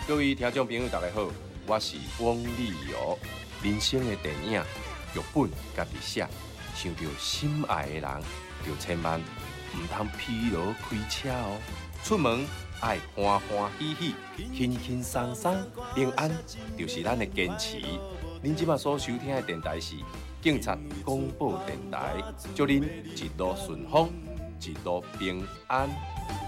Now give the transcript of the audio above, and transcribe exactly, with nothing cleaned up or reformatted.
各位听众朋友，大家好，我是翁立友。人生的电影剧本家己写，想到心爱的人，就千万唔通疲劳开车哦。出门爱欢欢喜喜、轻轻松松、平安，就是咱的坚持。恁即马所收听的电台是警察广播电台，祝恁一路顺风，一路平安。